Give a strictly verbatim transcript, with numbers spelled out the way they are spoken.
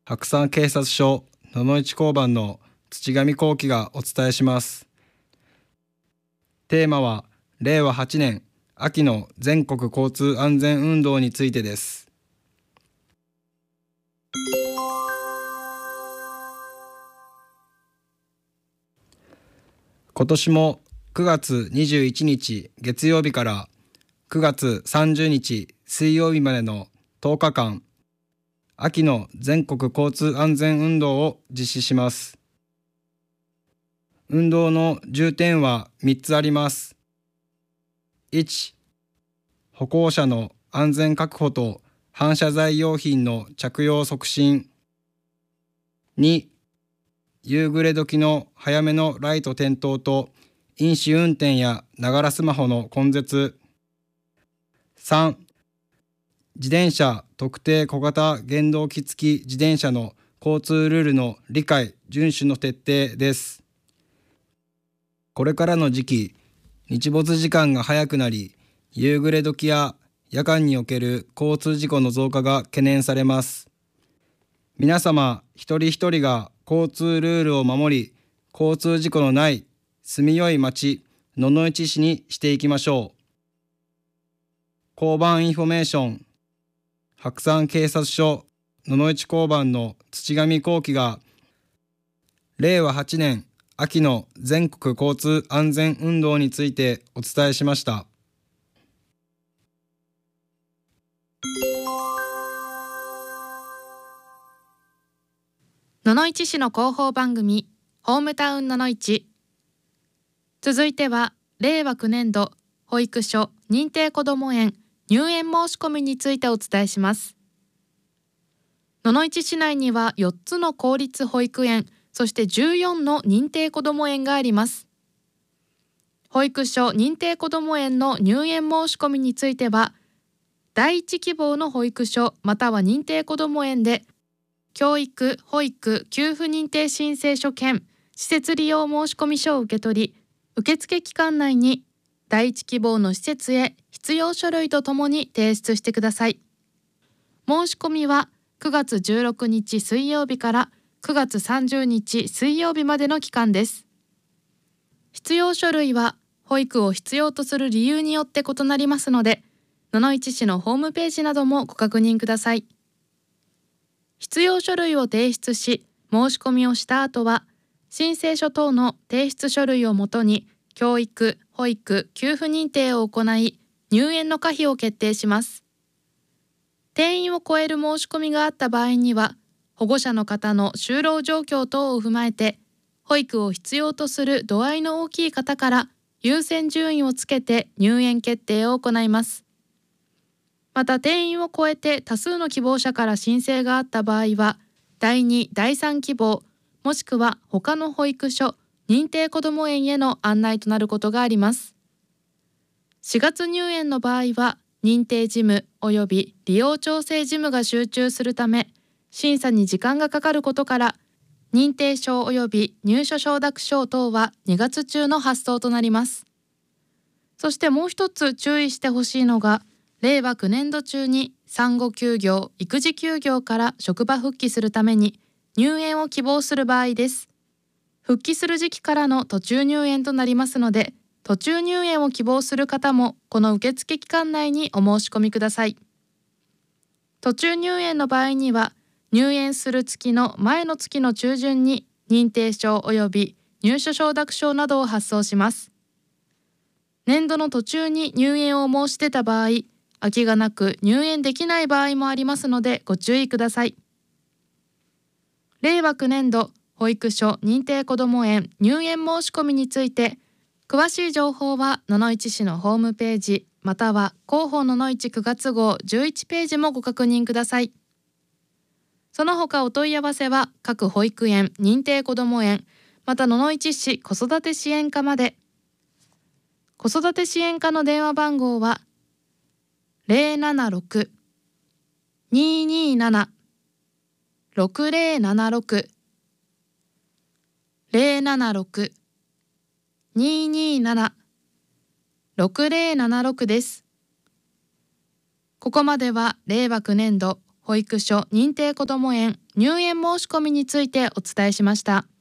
白山警察署野々市交番の土上幸喜がお伝えします。テーマはれいわはちねん秋の全国交通安全運動についてです。今年もくがつにじゅういちにち月曜日からくがつさんじゅうにち水曜日までのとおかかん、秋の全国交通安全運動を実施します。運動の重点はみっつあります。いち、歩行者の安全確保と反射材用品の着用促進。に、夕暮れ時の早めのライト点灯と飲酒運転やながらスマホの根絶。さん、自転車特定小型原動機付き自転車の交通ルールの理解・遵守の徹底です。これからの時期、日没時間が早くなり、夕暮れ時や夜間における交通事故の増加が懸念されます。皆様一人一人が交通ルールを守り、交通事故のない住みよい町、野々市市にしていきましょう。交番インフォメーション、白山警察署野々市交番の土上幸喜がれいわはちねん秋の全国交通安全運動についてお伝えしました。 野々市市の広報番組ホームタウン野々市。続いてはれいわきゅうねんど保育所認定こども園入園申し込みについてお伝えします。野々市市内にはよっつの公立保育園、そしてじゅうよんの認定こども園があります。保育所認定こども園の入園申し込みについては、第一希望の保育所または認定こども園で教育・保育・給付認定申請書兼施設利用申込書を受け取り、受付期間内に第一希望の施設へ必要書類とともに提出してください。申し込みはくがつじゅうろくにち水曜日からくがつさんじゅうにち水曜日までの期間です。必要書類は保育を必要とする理由によって異なりますので、野々市市のホームページなどもご確認ください。必要書類を提出し、申し込みをした後は、申請書等の提出書類をもとに、教育・保育・給付認定を行い、入園の可否を決定します。定員を超える申し込みがあった場合には、保護者の方の就労状況等を踏まえて、保育を必要とする度合いの大きい方から優先順位をつけて入園決定を行います。また定員を超えて多数の希望者から申請があった場合は、だいに、だいさん希望、もしくは他の保育所、認定こども園への案内となることがあります。しがつ入園の場合は、認定事務及び利用調整事務が集中するため、審査に時間がかかることから、認定証及び入所承諾証等はにがつちゅうの発送となります。そしてもう一つ注意してほしいのが、れいわきゅうねんど中に産後休業・育児休業から職場復帰するために入園を希望する場合です。復帰する時期からの途中入園となりますので、途中入園を希望する方もこの受付期間内にお申し込みください。途中入園の場合には、入園する月の前の月の中旬に認定証及び入所承諾証などを発送します。年度の途中に入園を申し出た場合、空きがなく入園できない場合もありますのでご注意ください。れいわきゅうねんど保育所認定こども園入園申し込みについて、詳しい情報は野々市市のホームページまたは広報野々市くがつ号じゅういちページもご確認ください。その他お問い合わせは各保育園認定こども園また野々市市子育て支援課まで。子育て支援課の電話番号は ゼロななろく にーにーなな ろくゼロななろく ゼロななろく にーにーなな ろくゼロななろく です。ここまではれいわきゅうねんど保育所認定こども園入園申し込みについてお伝えしました。